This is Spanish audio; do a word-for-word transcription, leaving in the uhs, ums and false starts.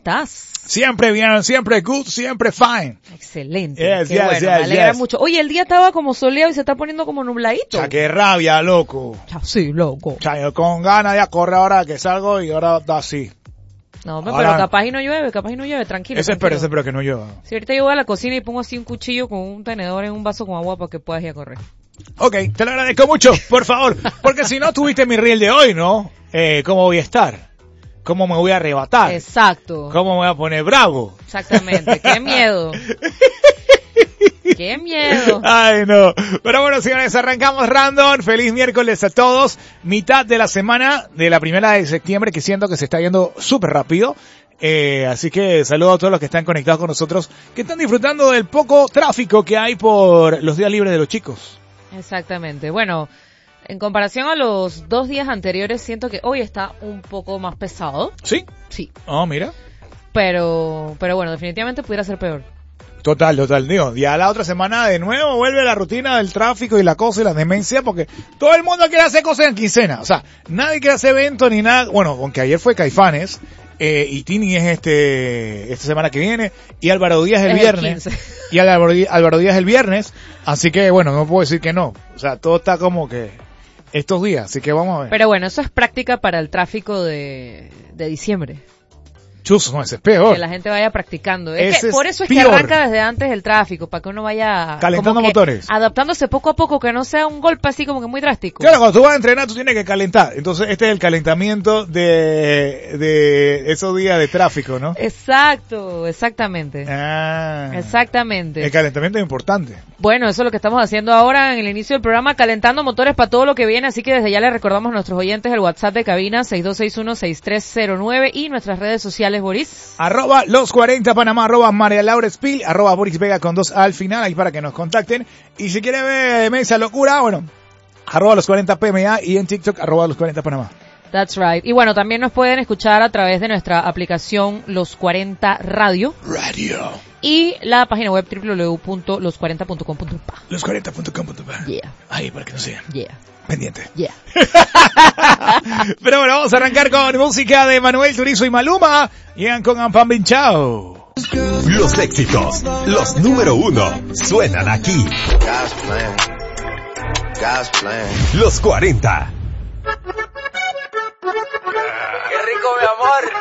estás? Siempre bien, siempre good, siempre fine. Excelente. Yes, qué yes, bueno, yes, me alegra yes. mucho. Oye, el día estaba como soleado y se está poniendo como nubladito. O sea, qué rabia, loco. Ya, sí, loco. O sea, yo con ganas de correr ahora que salgo y ahora da así. No, hombre, Ahora- pero capaz y no llueve, capaz y no llueve, tranquilo. Ese espero, tranquilo. ese espero que no llueva. Si ahorita yo voy a la cocina y pongo así un cuchillo con un tenedor en un vaso con agua para que puedas ir a correr. Ok, te lo agradezco mucho, por favor. Porque si no tuviste mi reel de hoy, ¿no? Eh, ¿cómo voy a estar? ¿Cómo me voy a arrebatar? Exacto. ¿Cómo me voy a poner bravo? Exactamente. Qué miedo. Qué miedo. Ay, no. Pero bueno, señores, arrancamos random. Feliz miércoles a todos. Mitad de la semana de la primera de septiembre, que siento que se está yendo súper rápido. Eh, así que saludo a todos los que están conectados con nosotros, que están disfrutando del poco tráfico que hay por los días libres de los chicos. Exactamente. Bueno, en comparación a los dos días anteriores, siento que hoy está un poco más pesado. ¿Sí? Sí. Oh, mira. Pero, pero bueno, definitivamente pudiera ser peor. Total, total, digo, ya la otra semana de nuevo vuelve la rutina del tráfico y la cosa y la demencia, porque todo el mundo quiere hacer cosas en quincena, o sea, nadie quiere hacer eventos ni nada, bueno, aunque ayer fue Caifanes, eh, y Tini es este, esta semana que viene, y Álvaro Díaz el Es el viernes, quince. y Álvaro, Dí- Álvaro Díaz el viernes, así que bueno, no puedo decir que no, o sea, todo está como que estos días, así que vamos a ver. Pero bueno, eso es práctica para el tráfico de, de diciembre. Chus, no, ese es peor. Que la gente vaya practicando. Es Ese que es por eso es peor. que arranca desde antes el tráfico, para que uno vaya Calentando como que motores. adaptándose poco a poco, que no sea un golpe así como que muy drástico. Claro, cuando tú vas a entrenar, tú tienes que calentar. Entonces, este es el calentamiento de, de esos días de tráfico, ¿no? Exacto, exactamente. Ah. Exactamente. El calentamiento es importante. Bueno, eso es lo que estamos haciendo ahora en el inicio del programa, calentando motores para todo lo que viene, así que desde ya le recordamos a nuestros oyentes el WhatsApp de cabina seis dos seis uno seis tres cero nueve y nuestras redes sociales, Boris. Arroba los cuarenta Panamá, arroba María Laura Spil, arroba Boris Vega con dos al final, ahí para que nos contacten. Y si quiere ver esa locura, bueno, arroba los cuarenta P M A y en TikTok, arroba los cuarenta Panamá. That's right. Y bueno, también nos pueden escuchar a través de nuestra aplicación Los cuarenta Radio. Radio. Y la página web doble u doble u doble u punto los cuarenta punto com punto pa. los cuarenta punto com punto pa. Yeah. Ahí para que no sean. Yeah. Pendiente. Yeah. Pero bueno, vamos a arrancar con música de Manuel Turizo y Maluma. Llegan con Ampam Binchao. Los éxitos, los número uno, suenan aquí. God's plan. God's plan. Los cuarenta. Qué rico, mi amor.